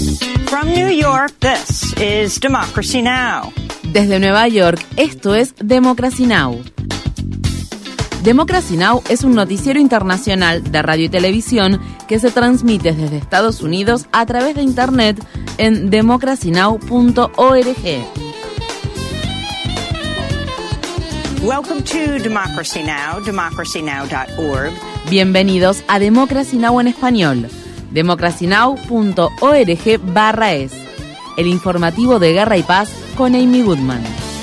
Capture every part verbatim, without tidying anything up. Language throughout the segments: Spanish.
From New York, this is Democracy Now! Desde Nueva York, esto es Democracy Now! Democracy Now! Es un noticiero internacional de radio y televisión que se transmite desde Estados Unidos a través de Internet en democracy now punto org. Welcome to Democracy Now!, democracy now dot org. Bienvenidos a Democracy Now! En español, democracy now punto org barra es, el informativo de Guerra y Paz con Amy Goodman.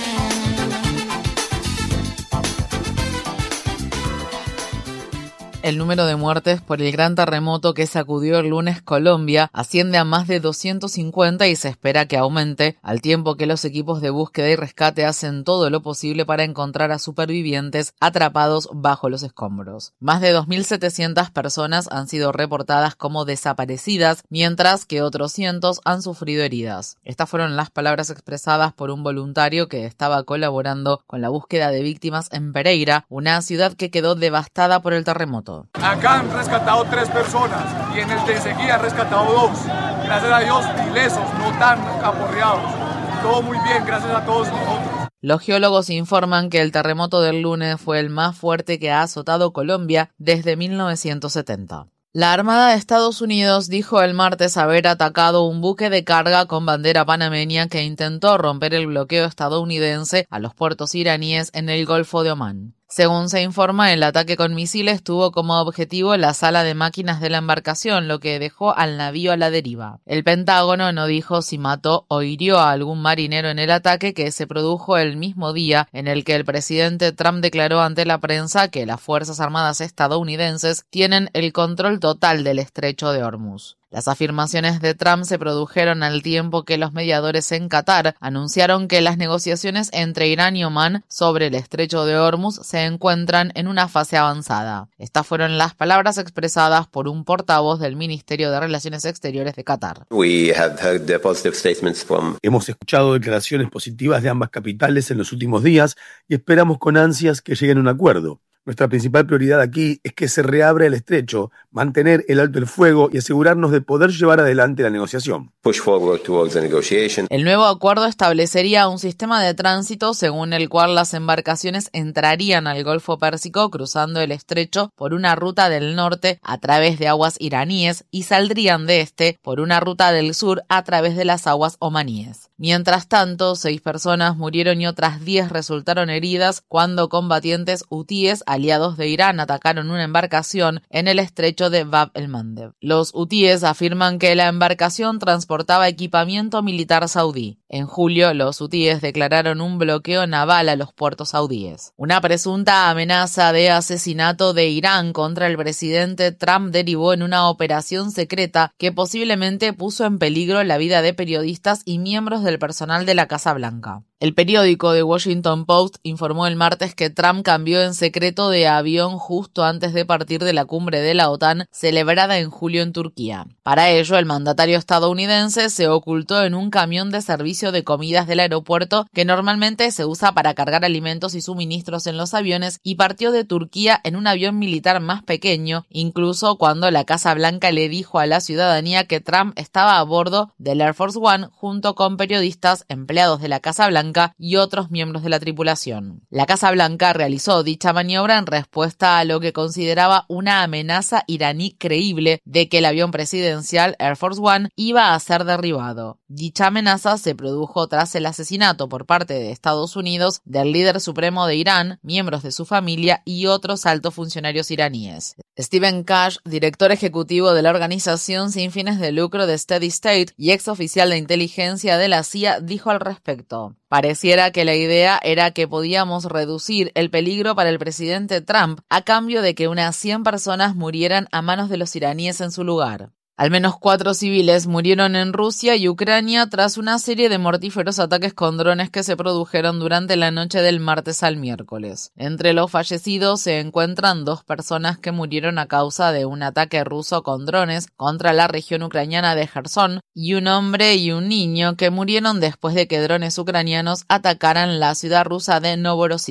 El número de muertes por el gran terremoto que sacudió el lunes Colombia asciende a más de doscientos cincuenta y se espera que aumente, al tiempo que los equipos de búsqueda y rescate hacen todo lo posible para encontrar a supervivientes atrapados bajo los escombros. Más de dos mil setecientas personas han sido reportadas como desaparecidas, mientras que otros cientos han sufrido heridas. Estas fueron las palabras expresadas por un voluntario que estaba colaborando con la búsqueda de víctimas en Pereira, una ciudad que quedó devastada por el terremoto. Acá han rescatado tres personas y en el de Enseguida han rescatado dos. Gracias a Dios, ilesos, no tan aporreados. Todo muy bien, gracias a todos nosotros. Los geólogos informan que el terremoto del lunes fue el más fuerte que ha azotado Colombia desde mil novecientos setenta. La Armada de Estados Unidos dijo el martes haber atacado un buque de carga con bandera panameña que intentó romper el bloqueo estadounidense a los puertos iraníes en el Golfo de Omán. Según se informa, el ataque con misiles tuvo como objetivo la sala de máquinas de la embarcación, lo que dejó al navío a la deriva. El Pentágono no dijo si mató o hirió a algún marinero en el ataque, que se produjo el mismo día en el que el presidente Trump declaró ante la prensa que las Fuerzas Armadas estadounidenses tienen el control total del estrecho de Hormuz. Las afirmaciones de Trump se produjeron al tiempo que los mediadores en Qatar anunciaron que las negociaciones entre Irán y Omán sobre el estrecho de Hormuz se encuentran en una fase avanzada. Estas fueron las palabras expresadas por un portavoz del Ministerio de Relaciones Exteriores de Qatar. We have heard the positive statements from... Hemos escuchado declaraciones positivas de ambas capitales en los últimos días y esperamos con ansias que lleguen a un acuerdo. Nuestra principal prioridad aquí es que se reabra el estrecho, mantener el alto el fuego y asegurarnos de poder llevar adelante la negociación. Push forward towards the negotiation. El nuevo acuerdo establecería un sistema de tránsito según el cual las embarcaciones entrarían al Golfo Pérsico cruzando el estrecho por una ruta del norte a través de aguas iraníes y saldrían de este por una ruta del sur a través de las aguas omaníes. Mientras tanto, seis personas murieron y otras diez resultaron heridas cuando combatientes hutíes aliados de Irán atacaron una embarcación en el estrecho de Bab el-Mandeb. Los hutíes afirman que la embarcación transportaba equipamiento militar saudí. En julio, los hutíes declararon un bloqueo naval a los puertos saudíes. Una presunta amenaza de asesinato de Irán contra el presidente Trump derivó en una operación secreta que posiblemente puso en peligro la vida de periodistas y miembros del personal de la Casa Blanca. El periódico The Washington Post informó el martes que Trump cambió en secreto de avión justo antes de partir de la cumbre de la OTAN celebrada en julio en Turquía. Para ello, el mandatario estadounidense se ocultó en un camión de servicio de comidas del aeropuerto que normalmente se usa para cargar alimentos y suministros en los aviones y partió de Turquía en un avión militar más pequeño, incluso cuando la Casa Blanca le dijo a la ciudadanía que Trump estaba a bordo del Air Force One junto con periodistas, empleados de la Casa Blanca y otros miembros de la tripulación. La Casa Blanca realizó dicha maniobra en respuesta a lo que consideraba una amenaza iraní creíble de que el avión presidencial Air Force One iba a ser derribado. Dicha amenaza se produjo tras el asesinato por parte de Estados Unidos del líder supremo de Irán, miembros de su familia y otros altos funcionarios iraníes. Stephen Cash, director ejecutivo de la organización sin fines de lucro de Steady State y ex oficial de inteligencia de la C I A, dijo al respecto: pareciera que la idea era que podíamos reducir el peligro para el presidente Trump a cambio de que unas cien personas murieran a manos de los iraníes en su lugar. Al menos cuatro civiles murieron en Rusia y Ucrania tras una serie de mortíferos ataques con drones que se produjeron durante la noche del martes al miércoles. Entre los fallecidos se encuentran dos personas que murieron a causa de un ataque ruso con drones contra la región ucraniana de Jersón y un hombre y un niño que murieron después de que drones ucranianos atacaran la ciudad rusa de Novorossiysk.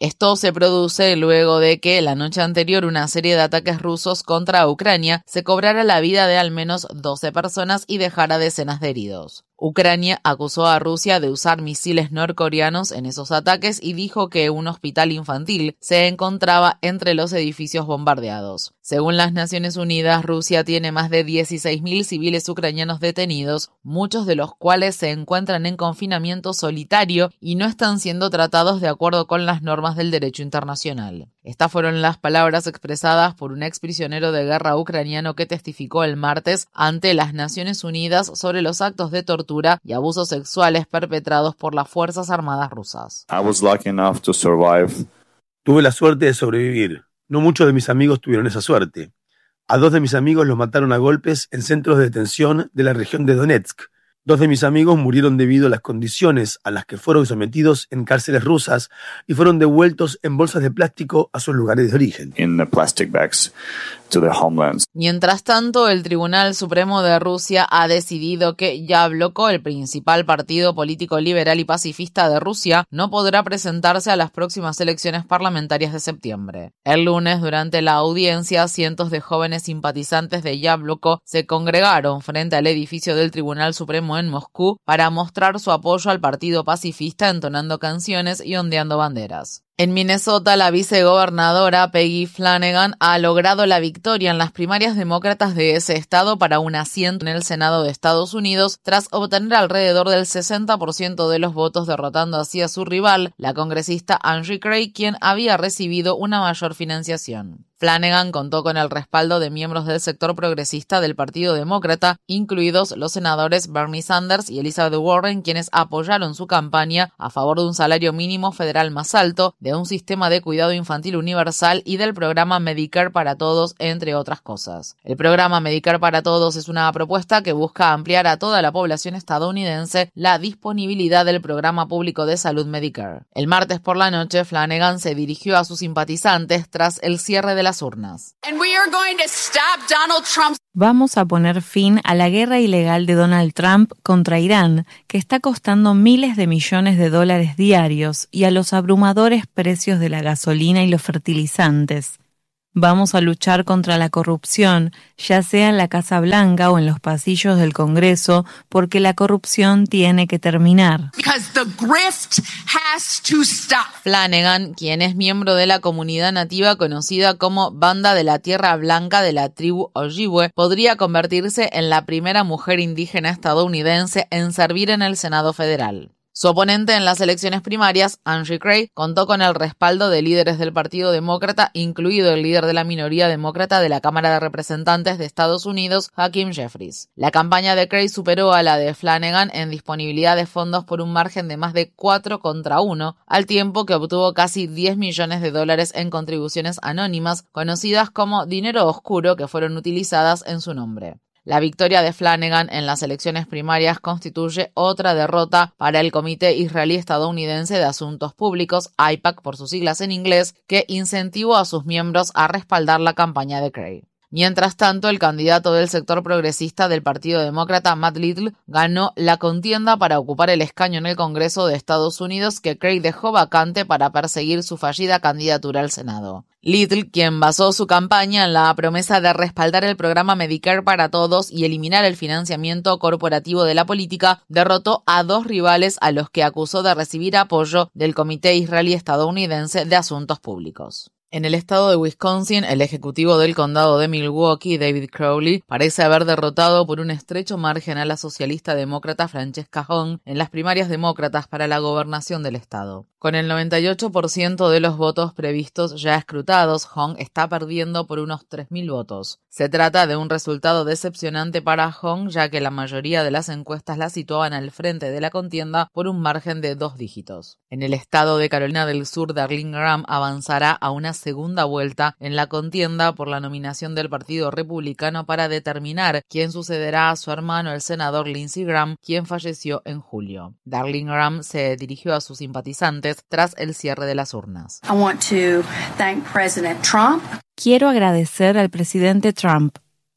Esto se produce luego de que la noche anterior una serie de ataques rusos contra Ucrania se cobrara la vida de al menos doce personas y dejara decenas de heridos. Ucrania acusó a Rusia de usar misiles norcoreanos en esos ataques y dijo que un hospital infantil se encontraba entre los edificios bombardeados. Según las Naciones Unidas, Rusia tiene más de dieciséis mil civiles ucranianos detenidos, muchos de los cuales se encuentran en confinamiento solitario y no están siendo tratados de acuerdo con las normas del derecho internacional. Estas fueron las palabras expresadas por un exprisionero de guerra ucraniano que testificó el martes ante las Naciones Unidas sobre los actos de tortura y abusos sexuales perpetrados por las Fuerzas Armadas rusas. I was lucky enough to survive. Tuve la suerte de sobrevivir. No muchos de mis amigos tuvieron esa suerte. A dos de mis amigos los mataron a golpes en centros de detención de la región de Donetsk. Dos de mis amigos murieron debido a las condiciones a las que fueron sometidos en cárceles rusas y fueron devueltos en bolsas de plástico a sus lugares de origen. In the plastic bags to their homelands. Mientras tanto, el Tribunal Supremo de Rusia ha decidido que Yabloko, el principal partido político liberal y pacifista de Rusia, no podrá presentarse a las próximas elecciones parlamentarias de septiembre. El lunes, durante la audiencia, cientos de jóvenes simpatizantes de Yabloko se congregaron frente al edificio del Tribunal Supremo en Moscú para mostrar su apoyo al partido pacifista entonando canciones y ondeando banderas. En Minnesota, la vicegobernadora Peggy Flanagan ha logrado la victoria en las primarias demócratas de ese estado para un asiento en el Senado de Estados Unidos tras obtener alrededor del sesenta por ciento de los votos, derrotando así a su rival, la congresista Angie Craig, quien había recibido una mayor financiación. Flanagan contó con el respaldo de miembros del sector progresista del Partido Demócrata, incluidos los senadores Bernie Sanders y Elizabeth Warren, quienes apoyaron su campaña a favor de un salario mínimo federal más alto, de un sistema de cuidado infantil universal y del programa Medicare para Todos, entre otras cosas. El programa Medicare para Todos es una propuesta que busca ampliar a toda la población estadounidense la disponibilidad del programa público de salud Medicare. El martes por la noche, Flanagan se dirigió a sus simpatizantes tras el cierre de la urnas. Vamos a poner fin a la guerra ilegal de Donald Trump contra Irán, que está costando miles de millones de dólares diarios, y a los abrumadores precios de la gasolina y los fertilizantes. Vamos a luchar contra la corrupción, ya sea en la Casa Blanca o en los pasillos del Congreso, porque la corrupción tiene que terminar. Flanagan, quien es miembro de la comunidad nativa conocida como Banda de la Tierra Blanca de la tribu Ojibwe, podría convertirse en la primera mujer indígena estadounidense en servir en el Senado federal. Su oponente en las elecciones primarias, Angie Craig, contó con el respaldo de líderes del Partido Demócrata, incluido el líder de la minoría demócrata de la Cámara de Representantes de Estados Unidos, Hakeem Jeffries. La campaña de Craig superó a la de Flanagan en disponibilidad de fondos por un margen de más de cuatro contra uno, al tiempo que obtuvo casi diez millones de dólares en contribuciones anónimas, conocidas como dinero oscuro, que fueron utilizadas en su nombre. La victoria de Flanagan en las elecciones primarias constituye otra derrota para el Comité Israelí Estadounidense de Asuntos Públicos, I PAC por sus siglas en inglés, que incentivó a sus miembros a respaldar la campaña de Craig. Mientras tanto, el candidato del sector progresista del Partido Demócrata, Matt Little, ganó la contienda para ocupar el escaño en el Congreso de Estados Unidos que Craig dejó vacante para perseguir su fallida candidatura al Senado. Little, quien basó su campaña en la promesa de respaldar el programa Medicare para Todos y eliminar el financiamiento corporativo de la política, derrotó a dos rivales a los que acusó de recibir apoyo del Comité Israelí Estadounidense de Asuntos Públicos. En el estado de Wisconsin, el ejecutivo del condado de Milwaukee, David Crowley, parece haber derrotado por un estrecho margen a la socialista demócrata Francesca Hong en las primarias demócratas para la gobernación del estado. Con el noventa y ocho por ciento de los votos previstos ya escrutados, Hong está perdiendo por unos tres mil votos. Se trata de un resultado decepcionante para Hong, ya que la mayoría de las encuestas la situaban al frente de la contienda por un margen de dos dígitos. En el estado de Carolina del Sur, Darlene Graham avanzará a una segunda vuelta en la contienda por la nominación del Partido Republicano para determinar quién sucederá a su hermano, el senador Lindsey Graham, quien falleció en julio. Darlene Graham se dirigió a sus simpatizantes tras el cierre de las urnas. I want to thank President Trump. Quiero agradecer al presidente Trump.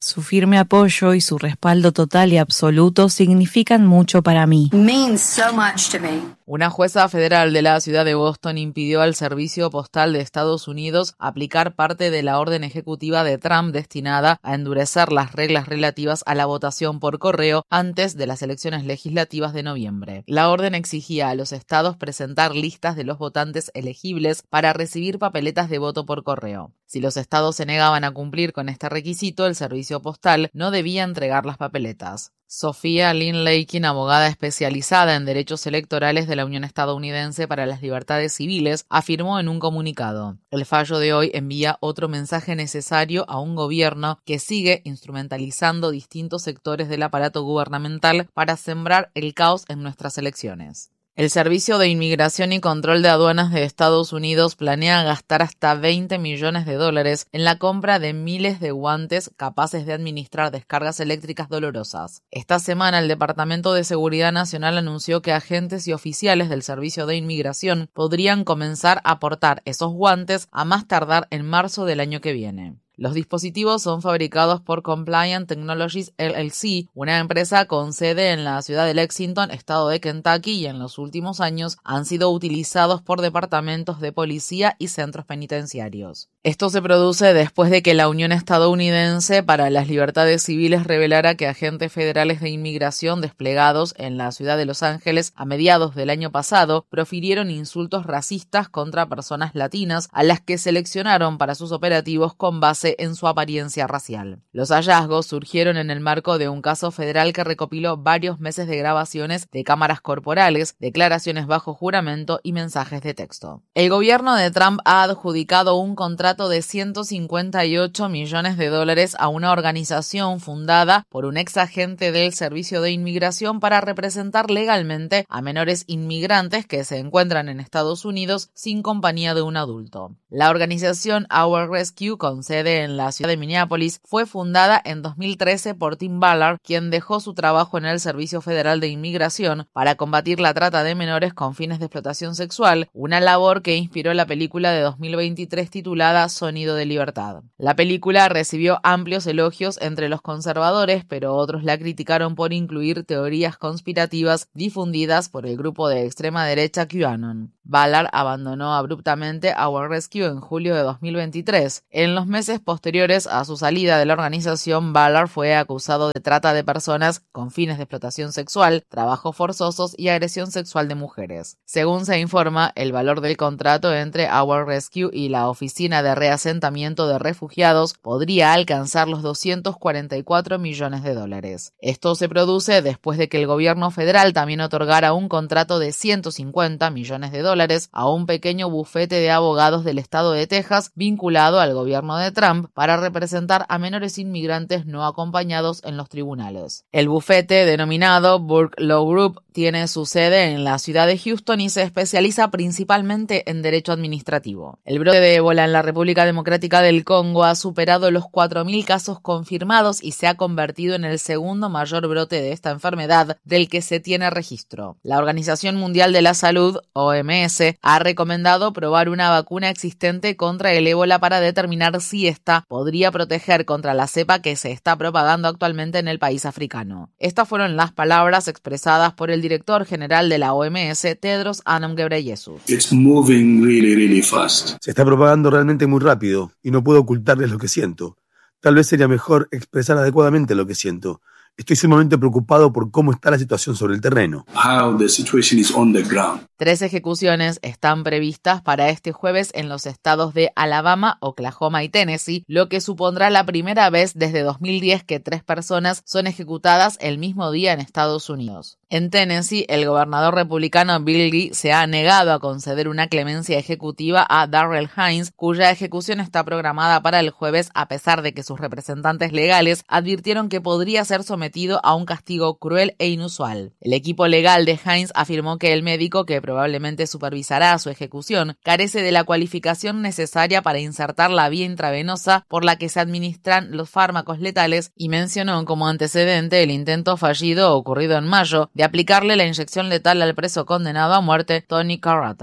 Su firme apoyo y su respaldo total y absoluto significan mucho para mí. Means so much to me. Una jueza federal de la ciudad de Boston impidió al Servicio Postal de Estados Unidos aplicar parte de la orden ejecutiva de Trump destinada a endurecer las reglas relativas a la votación por correo antes de las elecciones legislativas de noviembre. La orden exigía a los estados presentar listas de los votantes elegibles para recibir papeletas de voto por correo. Si los estados se negaban a cumplir con este requisito, el servicio postal no debía entregar las papeletas. Sofía Lynn Lakin, abogada especializada en derechos electorales de la Unión Estadounidense para las Libertades Civiles, afirmó en un comunicado: el fallo de hoy envía otro mensaje necesario a un gobierno que sigue instrumentalizando distintos sectores del aparato gubernamental para sembrar el caos en nuestras elecciones. El Servicio de Inmigración y Control de Aduanas de Estados Unidos planea gastar hasta veinte millones de dólares en la compra de miles de guantes capaces de administrar descargas eléctricas dolorosas. Esta semana, el Departamento de Seguridad Nacional anunció que agentes y oficiales del Servicio de Inmigración podrían comenzar a portar esos guantes a más tardar en marzo del año que viene. Los dispositivos son fabricados por Compliant Technologies L L C, una empresa con sede en la ciudad de Lexington, estado de Kentucky, y en los últimos años han sido utilizados por departamentos de policía y centros penitenciarios. Esto se produce después de que la Unión Estadounidense para las Libertades Civiles revelara que agentes federales de inmigración desplegados en la ciudad de Los Ángeles a mediados del año pasado profirieron insultos racistas contra personas latinas a las que seleccionaron para sus operativos con base en su apariencia racial. Los hallazgos surgieron en el marco de un caso federal que recopiló varios meses de grabaciones de cámaras corporales, declaraciones bajo juramento y mensajes de texto. El gobierno de Trump ha adjudicado un contrato de ciento cincuenta y ocho millones de dólares a una organización fundada por un ex agente del Servicio de Inmigración para representar legalmente a menores inmigrantes que se encuentran en Estados Unidos sin compañía de un adulto. La organización Our Rescue, con sede en la ciudad de Minneapolis, fue fundada en dos mil trece por Tim Ballard, quien dejó su trabajo en el Servicio Federal de Inmigración para combatir la trata de menores con fines de explotación sexual, una labor que inspiró la película de dos mil veintitrés titulada Sonido de Libertad. La película recibió amplios elogios entre los conservadores, pero otros la criticaron por incluir teorías conspirativas difundidas por el grupo de extrema derecha QAnon. Ballard abandonó abruptamente Our Rescue en julio de dos mil veintitrés. En los meses posteriores a su salida de la organización, Ballard fue acusado de trata de personas con fines de explotación sexual, trabajos forzosos y agresión sexual de mujeres. Según se informa, el valor del contrato entre Our Rescue y la Oficina de Reasentamiento de Refugiados podría alcanzar los doscientos cuarenta y cuatro millones de dólares. Esto se produce después de que el gobierno federal también otorgara un contrato de ciento cincuenta millones de dólares a un pequeño bufete de abogados del estado de Texas vinculado al gobierno de Trump para representar a menores inmigrantes no acompañados en los tribunales. El bufete, denominado Burke Law Group, tiene su sede en la ciudad de Houston y se especializa principalmente en derecho administrativo. El brote de ébola en la República Democrática del Congo ha superado los cuatro mil casos confirmados y se ha convertido en el segundo mayor brote de esta enfermedad del que se tiene registro. La Organización Mundial de la Salud, O M S, ha recomendado probar una vacuna existente contra el ébola para determinar si esta podría proteger contra la cepa que se está propagando actualmente en el país africano. Estas fueron las palabras expresadas por el director general de la O M S, Tedros Adhanom Ghebreyesus. It's moving really, really fast. Se está propagando realmente muy rápido y no puedo ocultarles lo que siento. Tal vez sería mejor expresar adecuadamente lo que siento. Estoy sumamente preocupado por cómo está la situación sobre el terreno. How the situation is on the ground. Tres ejecuciones están previstas para este jueves en los estados de Alabama, Oklahoma y Tennessee, lo que supondrá la primera vez desde dos mil diez que tres personas son ejecutadas el mismo día en Estados Unidos. En Tennessee, el gobernador republicano Bill Lee se ha negado a conceder una clemencia ejecutiva a Darrell Hines, cuya ejecución está programada para el jueves, a pesar de que sus representantes legales advirtieron que podría ser sometido a un castigo cruel e inusual. El equipo legal de Hines afirmó que el médico que probablemente supervisará su ejecución carece de la cualificación necesaria para insertar la vía intravenosa por la que se administran los fármacos letales y mencionó como antecedente el intento fallido ocurrido en mayo de aplicarle la inyección letal al preso condenado a muerte Tony Carruthers.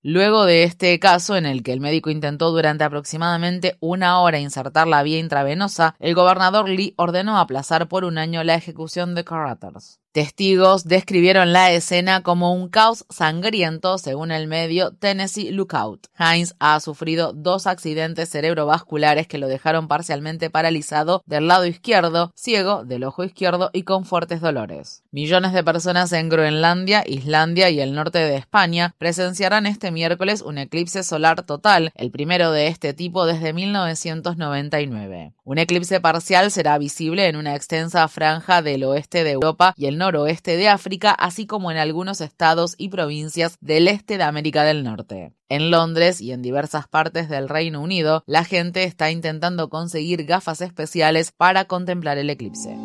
Luego de este caso, en el que el médico intentó durante aproximadamente una hora insertar la vía intravenosa, el gobernador Lee ordenó aplazar por un año la ejecución de Carruthers. Testigos describieron la escena como un caos sangriento, según el medio Tennessee Lookout. Hines ha sufrido dos accidentes cerebrovasculares que lo dejaron parcialmente paralizado del lado izquierdo, ciego del ojo izquierdo y con fuertes dolores. Millones de personas en Groenlandia, Islandia y el norte de España presenciarán este miércoles un eclipse solar total, el primero de este tipo desde mil novecientos noventa y nueve. Un eclipse parcial será visible en una extensa franja del oeste de Europa y el noroeste de África, así como en algunos estados y provincias del este de América del Norte. En Londres y en diversas partes del Reino Unido, la gente está intentando conseguir gafas especiales para contemplar el eclipse.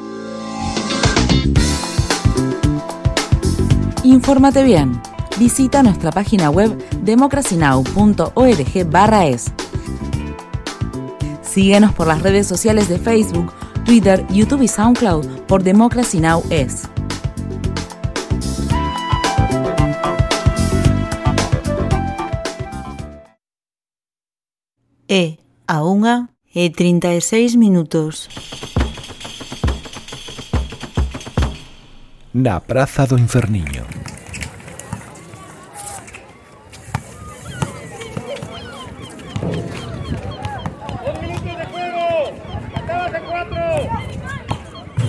Infórmate bien. Visita nuestra página web democracy now punto org barra es. Síguenos por las redes sociales de Facebook, Twitter, YouTube y SoundCloud por Democracy Now! Es. E a unha e trinta e seis minutos. Na Praza do Inferniño.